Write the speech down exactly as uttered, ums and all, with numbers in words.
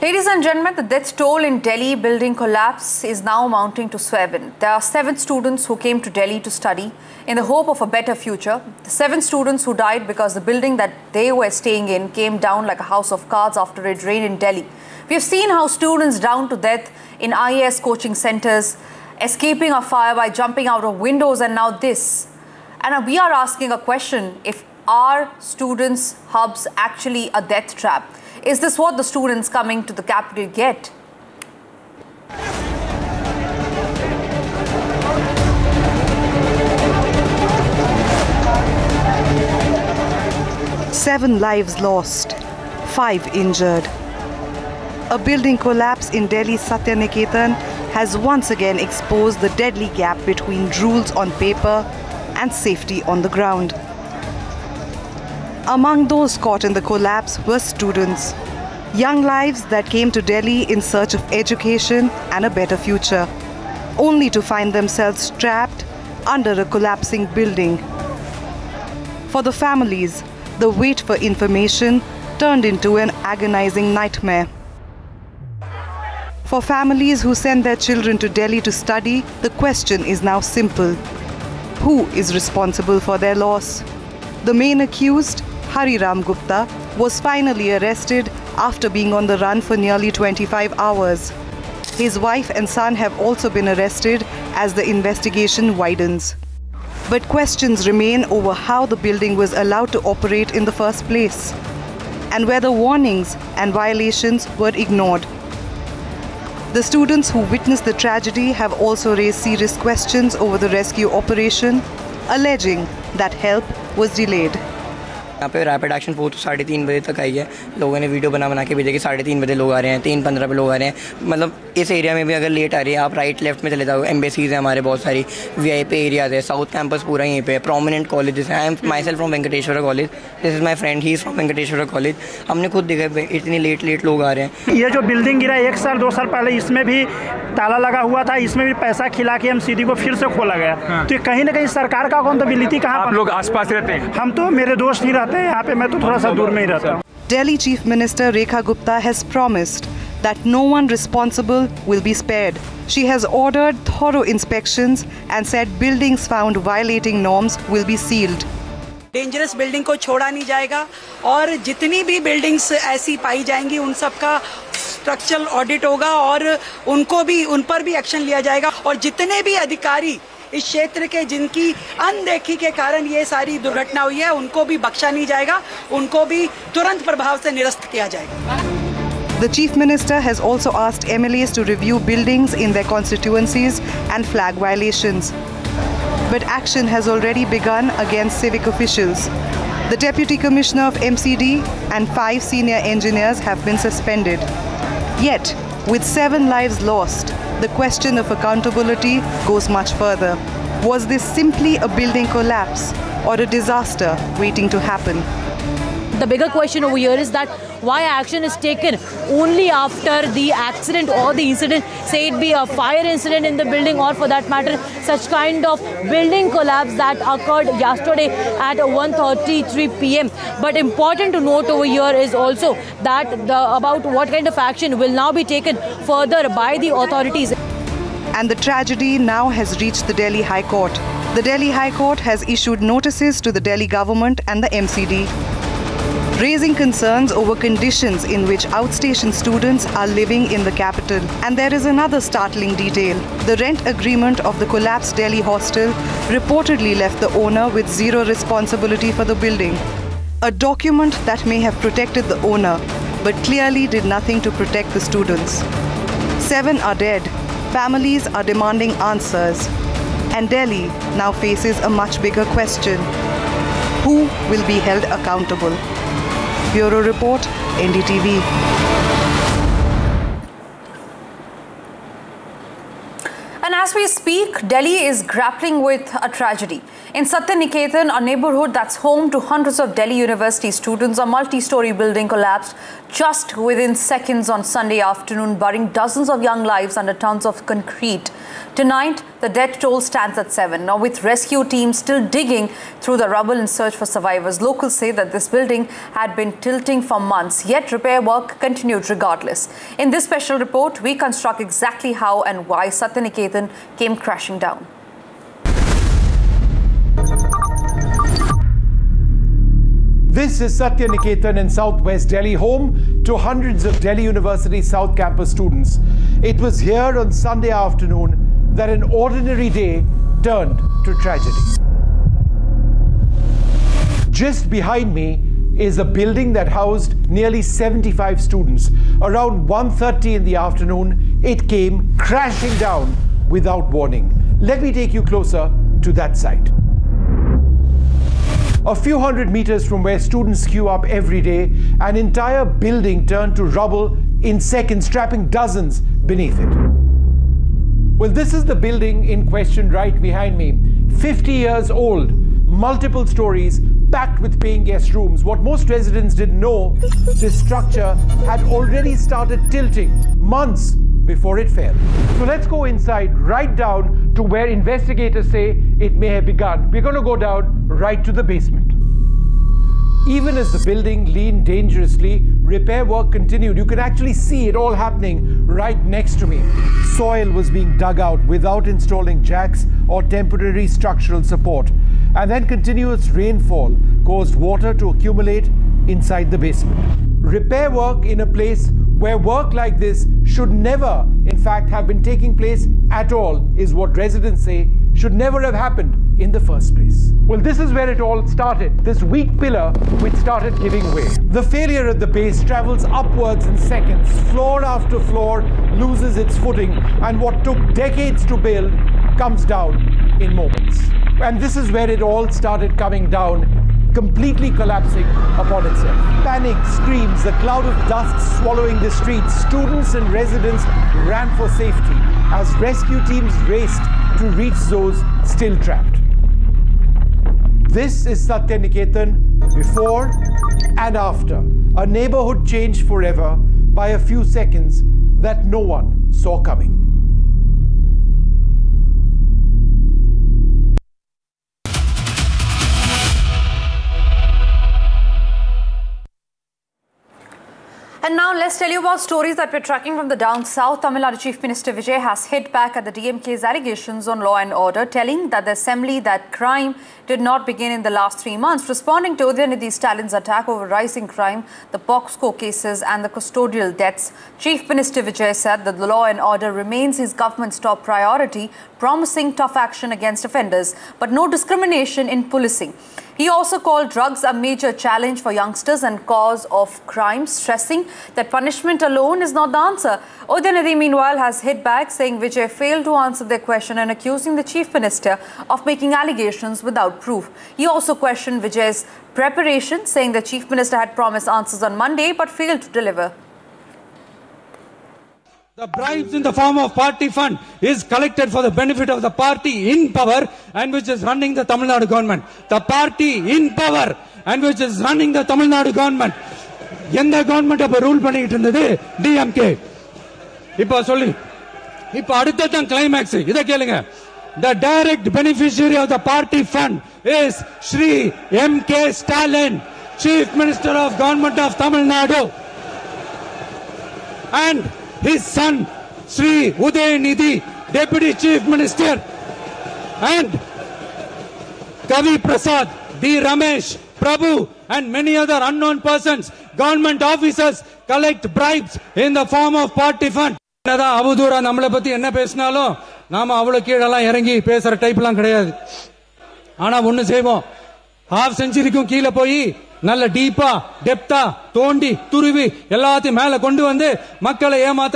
Ladies and gentlemen, the death toll in Delhi building collapse is now mounting to seven. There are seven students who came to Delhi to study in the hope of a better future. The seven students who died because the building that they were staying in came down like a house of cards after it rained in Delhi. We have seen how students drowned to death in I A S coaching centers, escaping a fire by jumping out of windows, and now this. And we are asking a question: if are students' hubs actually a death trap? Is this what the students coming to the capital get? Seven lives lost, five injured. A building collapse in Delhi's Satyaniketan has once again exposed the deadly gap between rules on paper and safety on the ground. Among those caught in the collapse were students, young lives that came to Delhi in search of education and a better future, only to find themselves trapped under a collapsing building. For the families, the wait for information turned into an agonizing nightmare. For families who send their children to Delhi to study, the question is now simple: who is responsible for their loss? The main accused, Hari Ram Gupta, was finally arrested after being on the run for nearly twenty-five hours. His wife and son have also been arrested as the investigation widens. But questions remain over how the building was allowed to operate in the first place, and whether warnings and violations were ignored. The students who witnessed the tragedy have also raised serious questions over the rescue operation, alleging that help was delayed. यहाँ पे rapid action force साढ़े तीन बजे तक आई है। लोगों ने video बना बना के भेजा कि साढ़े तीन बजे लोग आ रहे हैं, तीन पंद्रह पे लोग आ रहे हैं। मतलब इस एरिया में भी अगर लेट आ रही है, आप राइट लेफ्ट में चले जाओ, एम्बेसीज हैं हमारे बहुत सारी, वीआईपी एरियाज है, साउथ कैंपस पूरा यहीं पे है, प्रोमिनेंट कॉलेजेस हैं। I am my self from Venkateswara college, this is my friend, he is from Venkateswara college. हमने खुद देखा इतनी लेट लेट लोग आ रहे हैं। ये जो बिल्डिंग गिरा एक साल दो साल पहले, इसमें भी ताला लगा हुआ था, इसमें भी पैसा खिला के एमसीडी को फिर से खोला गया। हाँ। तो कहीं ना कहीं सरकार का अकाउंटेबिलिटी कहाँ? आप लोग आसपास रहते हैं? हम तो, मेरे दोस्त ही रहते हैं यहाँ पे, मैं तो थोड़ा सा दूर में ही रहता हूँ। Delhi Chief Minister Rekha Gupta has promised that no one responsible will be spared. She has ordered thorough inspections and said buildings found violating norms will be sealed. Dangerous building को छोड़ा नहीं जाएगा और जितनी भी बिल्डिंग्स ऐसी पाई जाएंगी उन सब का स्ट्रक्चरल ऑडिट होगा और उनको भी, उन पर भी एक्शन लिया जाएगा। और जितने भी अधिकारी इस क्षेत्र के जिनकी अनदेखी के कारण ये सारी दुर्घटना हुई है, उनको भी बख्शा नहीं जाएगा, उनको भी तुरंत प्रभाव से निरस्त किया जाएगा। The Chief Minister has also asked M L As to review buildings in their constituencies and flag violations. But action has already begun against civic officials. The Deputy Commissioner of M C D and five senior engineers have been suspended. Yet, with seven lives lost, the question of accountability goes much further. Was this simply a building collapse or a disaster waiting to happen? The bigger question over here is that why action is taken only after the accident or the incident, say it be a fire incident in the building or for that matter such kind of building collapse that occurred yesterday at one thirty-three p m But important to note over here is also that the, about what kind of action will now be taken further by the authorities. And the tragedy now has reached the Delhi High Court. The Delhi High Court has issued notices to the Delhi government and the M C D, raising concerns over conditions in which outstation students are living in the capital. And there is another startling detail. The rent agreement of the collapsed Delhi hostel reportedly left the owner with zero responsibility for the building. A document that may have protected the owner, but clearly did nothing to protect the students. Seven are dead. Families are demanding answers. And Delhi now faces a much bigger question: who will be held accountable? Bureau Report, N D T V. And as as we speak, Delhi is grappling with a tragedy. In Satyaniketan, a neighborhood that's home to hundreds of Delhi University students, a multi-story building collapsed just within seconds on Sunday afternoon, burying dozens of young lives under tons of concrete. Tonight, the death toll stands at seven. Now, with rescue teams still digging through the rubble in search for survivors, locals say that this building had been tilting for months, yet repair work continued regardless. In this special report, we construct exactly how and why Satyaniketan came crashing down. This is Satyaniketan in southwest Delhi, home to hundreds of Delhi University South Campus students. It was here on Sunday afternoon that an ordinary day turned to tragedy. Just behind me is a building that housed nearly seventy-five students. Around one thirty in the afternoon, it came crashing down without warning. Let me take you closer to that site. A few hundred meters from where students queue up every day, an entire building turned to rubble in seconds, trapping dozens beneath it. Well, this is the building in question right behind me. fifty years old, multiple stories, packed with paying guest rooms. What most residents didn't know, this structure had already started tilting months before it fell. So let's go inside, right down to where investigators say it may have begun. We're going to go down right to the basement. Even as the building leaned dangerously, repair work continued. You can actually see it all happening right next to me. Soil was being dug out without installing jacks or temporary structural support. And then continuous rainfall caused water to accumulate inside the basement. Repair work in a place where work like this should never, in fact, have been taking place at all is what residents say should never have happened in the first place. Well, this is where it all started, this weak pillar which started giving way. The failure at the base travels upwards in seconds. Floor after floor loses its footing, and what took decades to build comes down in moments. And this is where it all started coming down, completely collapsing upon itself. Panic screams, the cloud of dust swallowing the streets. Students and residents ran for safety as rescue teams raced to reach those still trapped. This is Satyaniketan before and after. A neighborhood changed forever by a few seconds that no one saw coming. And now let's tell you about stories that we're tracking from the down south. Tamil Nadu Chief Minister Vijay has hit back at the D M K's allegations on law and order, telling that the assembly that crime did not begin in the last three months. Responding to Udayanidhi Stalin's attack over rising crime, the POXCO cases and the custodial deaths, Chief Minister Vijay said that the law and order remains his government's top priority, promising tough action against offenders, but no discrimination in policing. He also called drugs a major challenge for youngsters and cause of crime, stressing that punishment alone is not the answer. Udayanidhi, meanwhile, has hit back, saying Vijay failed to answer their question and accusing the Chief Minister of making allegations without proof. He also questioned Vijay's preparation, saying the Chief Minister had promised answers on Monday but failed to deliver. The bribes in the form of party fund is collected for the benefit of the party in power and which is running the Tamil Nadu government. The party in power and which is running the Tamil Nadu government. Yenda government appa rule பண்ணிட்டு இருந்தது D M K. இப்போ சொல்லி இப்போ அடுத்த climax இத கேளுங்க. The direct beneficiary of the party fund is Shri M K Stalin, Chief Minister of Government of Tamil Nadu, and his son Shri Udayanidhi, Deputy Chief Minister, and Kavi Prasad, D Ramesh, Prabhu, and many other unknown persons, government officers, collect bribes in the form of party fund. என்னதான் அவதூறா நம்மளை பத்தி என்ன பேசினாலும் நாம அவ்வளவு கீழெல்லாம் இறங்கி பேசுற டைப்லாம் கிடையாது. ஆனா ஒண்ணு செய்வோம், ஹாஃப் செஞ்சுரிக்கும் கீழே போய் நல்ல டீப்பா டெப்தா தோண்டி துருவி எல்லாத்தையும் மேல கொண்டு வந்து மக்களை ஏமாத்த